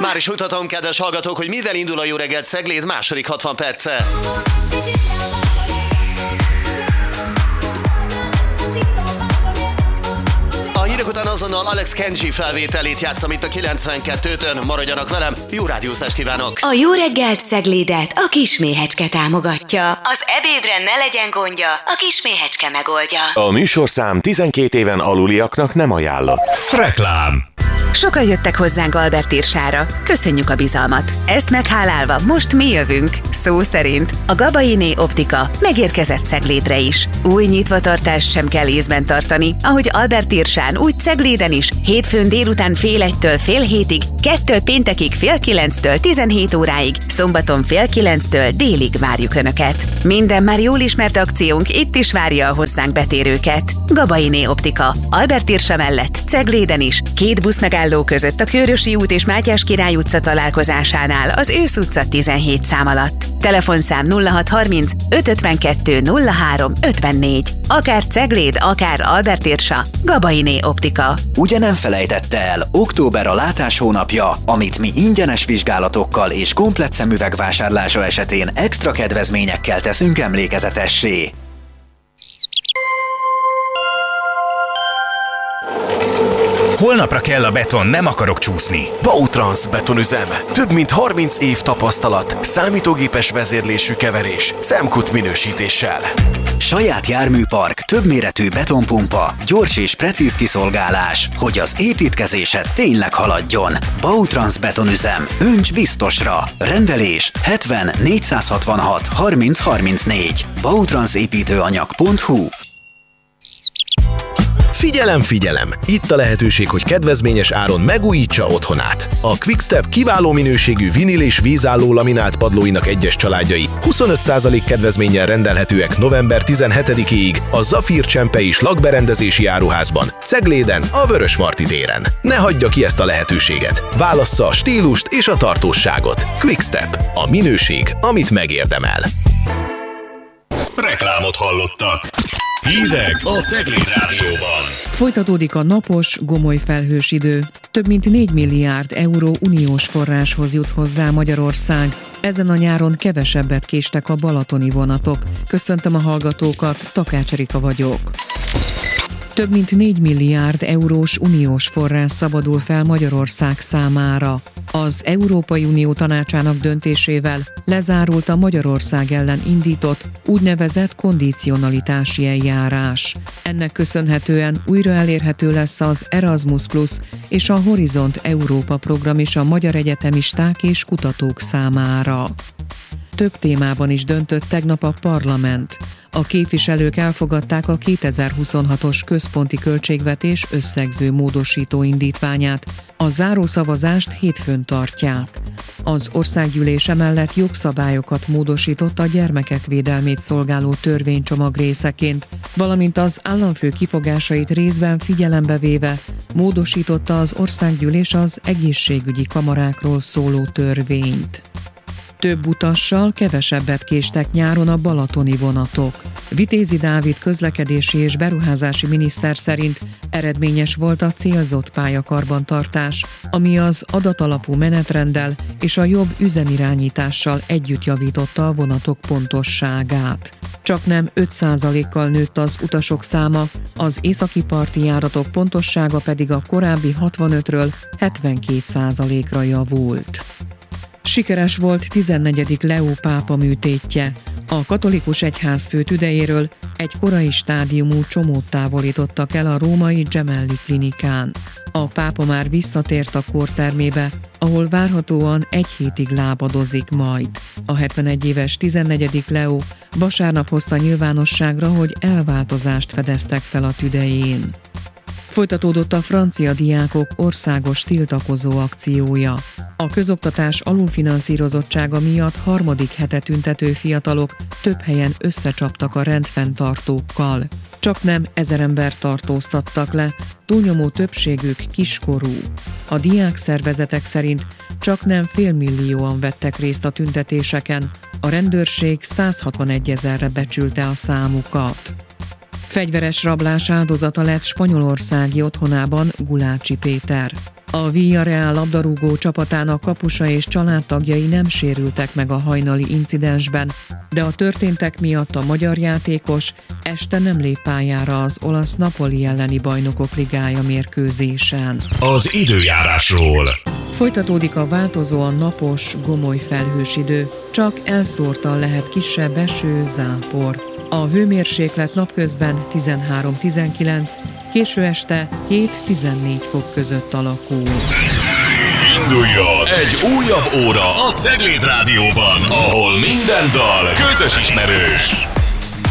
Már is mutatom, kedves hallgatók, hogy mivel indul a Jó reggelt Cegléd második 60 perce. A hírek után azonnal Alex Kenji felvételét játszom itt a 92-tön. Maradjanak velem, jó rádiózást kívánok! A Jó reggelt Ceglédet a Kisméhecske támogatja. Az ebédre ne legyen gondja, a Kisméhecske megoldja. A műsorszám 12 éven aluliaknak nem ajánlott. Reklám. Sokan jöttek hozzánk Albert Irsára. Köszönjük a bizalmat. Ezt meghálálva most mi jövünk. Szó szerint a Gabainé Optika megérkezett Ceglédre is. Új nyitvatartást sem kell észben tartani, ahogy Albert Irsán, úgy Cegléden is. Hétfőn délután 6:30-től fél hétig, kettől péntekig 8:30-től 17 óráig, szombaton 8:30-től délig várjuk Önöket. Minden már jól ismert akciónk itt is várja a hozzánk betérőket. Gabainé Optika. Albert Irsa mellett Cegléden is, 2 buszmegálló között a Kőrösi út és Mátyás Király utca találkozásánál az Ősz utca 17 szám alatt. Telefonszám 0630 552 03 54. Akár Cegléd, akár Albert Irsa, Gabainé Optika. Ugye nem felejtette el, október a látás hónapja, amit mi ingyenes vizsgálatokkal és komplett szemüveg vásárlása esetén extra kedvezményekkel teszünk emlékezetessé. Holnapra kell a beton, nem akarok csúszni. Bautrans betonüzem. Több mint 30 év tapasztalat, számítógépes vezérlésű keverés, CEMKUT minősítéssel. Saját járműpark, többméretű betonpumpa, gyors és precíz kiszolgálás, hogy az építkezésed tényleg haladjon. Bautrans betonüzem. Önts biztosra. Rendelés 70 466 30 34. bautransépítőanyag.hu. Figyelem, figyelem! Itt a lehetőség, hogy kedvezményes áron megújítsa otthonát. A Quickstep kiváló minőségű vinil és vízálló laminált padlóinak egyes családjai 25% kedvezménnyel rendelhetőek november 17-ig a Zafír Csempe és lakberendezési áruházban, Cegléden, a Vörösmarty téren. Ne hagyja ki ezt a lehetőséget. Válassza a stílust és a tartósságot. Quickstep. A minőség, amit megérdemel. Reklámot hallottak. Hírek a Cegléd Rádióban. Folytatódik a napos, gomoly felhős idő. Több mint 4 milliárd euró uniós forráshoz jut hozzá Magyarország. Ezen a nyáron kevesebbet késtek a balatoni vonatok. Köszöntöm a hallgatókat, Takács Erika vagyok. Több mint 4 milliárd eurós uniós forrás szabadul fel Magyarország számára. Az Európai Unió Tanácsának döntésével lezárult a Magyarország ellen indított úgynevezett kondicionalitási eljárás. Ennek köszönhetően újra elérhető lesz az Erasmus Plus és a Horizont Európa program is a magyar egyetemisták és kutatók számára. Több témában is döntött tegnap a parlament. A képviselők elfogadták a 2026-os központi költségvetés összegző módosító indítványát. A zárószavazást hétfőn tartják. Az országgyűlés emellett jogszabályokat módosított a gyermekek védelmét szolgáló törvénycsomag részeként, valamint az államfő kifogásait részben figyelembe véve módosította az országgyűlés az egészségügyi kamarákról szóló törvényt. Több utassal kevesebbet késtek nyáron a balatoni vonatok. Vitézi Dávid közlekedési és beruházási miniszter szerint eredményes volt a célzott pályakarbantartás, ami az adatalapú menetrenddel és a jobb üzemirányítással együtt javította a vonatok pontosságát. Csaknem 5%-kal nőtt az utasok száma, az északi parti járatok pontossága pedig a korábbi 65-ről 72%-ra javult. Sikeres volt 14. Leó pápa műtétje. A katolikus egyház fő tüdejéről egy korai stádiumú csomót távolítottak el a római Gemelli klinikán. A pápa már visszatért a kórtermébe, ahol várhatóan egy hétig lábadozik majd. A 71 éves 14. Leó vasárnap hozta nyilvánosságra, hogy elváltozást fedeztek fel a tüdején. Folytatódott a francia diákok országos tiltakozó akciója. A közoktatás alulfinanszírozottsága miatt harmadik hete tüntető fiatalok több helyen összecsaptak a rendfenntartókkal. Csaknem 1000 embert tartóztattak le, túlnyomó többségük kiskorú. A diákszervezetek szerint csaknem félmillióan vettek részt a tüntetéseken, a rendőrség 161 000-re becsülte a számukat. Fegyveres rablás áldozata lett spanyolországi otthonában Gulácsi Péter. A Villarreal labdarúgó csapatának kapusa és családtagjai nem sérültek meg a hajnali incidensben, de a történtek miatt a magyar játékos este nem lép pályára az olasz Napoli elleni Bajnokok Ligája mérkőzésen. Az időjárásról. Folytatódik a változóan napos, gomoly felhős idő, csak elszórtan lehet kisebb eső, zápor. A hőmérséklet napközben 13-19, késő este 7-14 fok között alakul. Induljon egy újabb óra a Cegléd Rádióban, ahol minden dal közös ismerős.